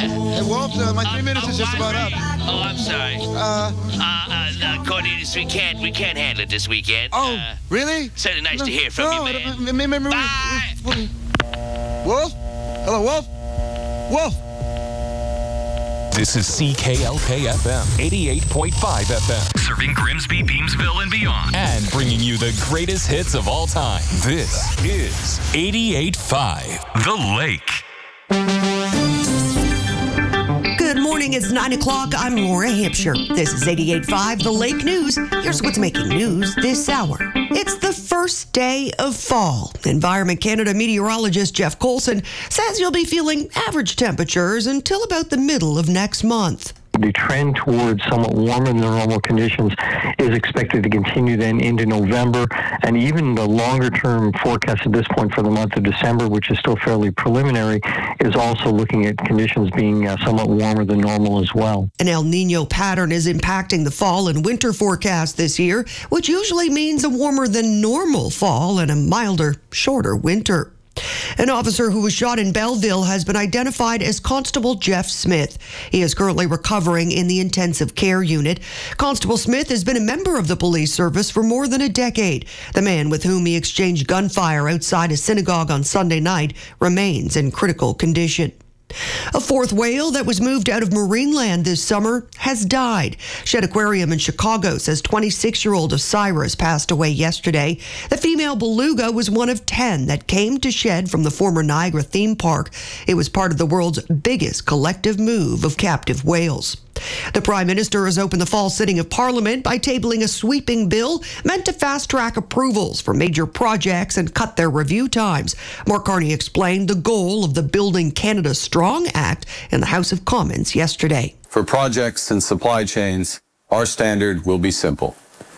Hey, Wolf, my 3 minutes is just about up. Oh, I'm sorry. Cornelius, we can't handle it this weekend. Oh, really? Certainly nice to hear from you, man. Bye. Wolf? Hello, Wolf? Wolf? This is CKLK-FM, 88.5 FM. Serving Grimsby, Beamsville, and beyond. And bringing you the greatest hits of all time. This is 88.5 The Lake. Good morning, it's 9 o'clock. I'm Laura Hampshire. This is 88.5 The Lake News. Here's what's making news this hour. It's the first day of fall. Environment Canada meteorologist Jeff Colson says you'll be feeling average temperatures until about the middle of next month. The trend towards somewhat warmer than normal conditions is expected to continue then into November, and even the longer-term forecast at this point for the month of December, which is still fairly preliminary, is also looking at conditions being somewhat warmer than normal as well. An El Nino pattern is impacting the fall and winter forecast this year, which usually means a warmer than normal fall and a milder, shorter winter. An officer who was shot in Belleville has been identified as Constable Jeff Smith. He is currently recovering in the intensive care unit. Constable Smith has been a member of the police service for more than a decade. The man with whom he exchanged gunfire outside a synagogue on Sunday night remains in critical condition. A fourth whale that was moved out of Marineland this summer has died. Shedd Aquarium in Chicago says 26-year-old Osiris passed away yesterday. The female beluga was one of 10 that came to Shedd from the former Niagara theme park. It was part of the world's biggest collective move of captive whales. The Prime Minister has opened the fall sitting of Parliament by tabling a sweeping bill meant to fast-track approvals for major projects and cut their review times. Mark Carney explained the goal of the Building Canada Strong Act in the House of Commons yesterday. For projects and supply chains, our standard will be simple.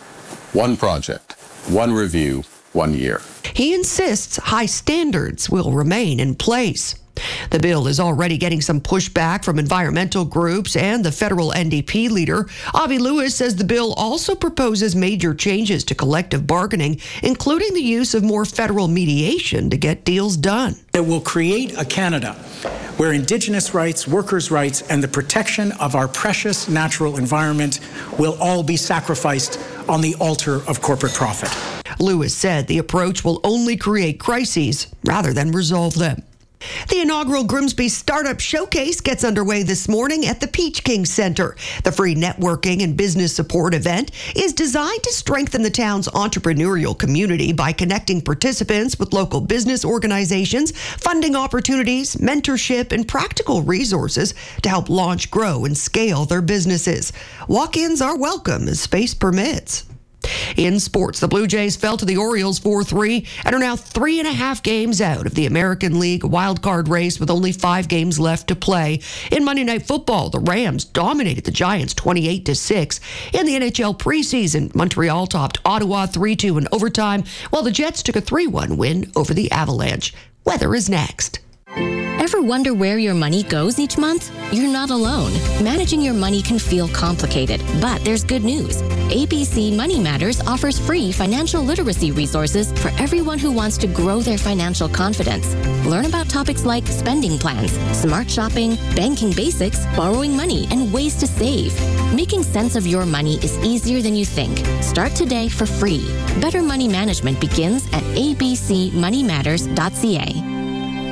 One project, one review, 1 year. He insists high standards will remain in place. The bill is already getting some pushback from environmental groups and the federal NDP leader. Avi Lewis says the bill also proposes major changes to collective bargaining, including the use of more federal mediation to get deals done. It will create a Canada where Indigenous rights, workers' rights, and the protection of our precious natural environment will all be sacrificed on the altar of corporate profit. Lewis said the approach will only create crises rather than resolve them. The inaugural Grimsby Startup Showcase gets underway this morning at the Peach King Centre. The free networking and business support event is designed to strengthen the town's entrepreneurial community by connecting participants with local business organizations, funding opportunities, mentorship, and practical resources to help launch, grow, and scale their businesses. Walk-ins are welcome as space permits. In sports, the Blue Jays fell to the Orioles 4-3 and are now 3.5 games out of the American League wildcard race with only 5 games left to play. In Monday Night Football, the Rams dominated the Giants 28-6. In the NHL preseason, Montreal topped Ottawa 3-2 in overtime, while the Jets took a 3-1 win over the Avalanche. Weather is next. Ever wonder where your money goes each month? You're not alone. Managing your money can feel complicated, but there's good news. ABC Money Matters offers free financial literacy resources for everyone who wants to grow their financial confidence. Learn about topics like spending plans, smart shopping, banking basics, borrowing money, and ways to save. Making sense of your money is easier than you think. Start today for free. Better money management begins at abcmoneymatters.ca.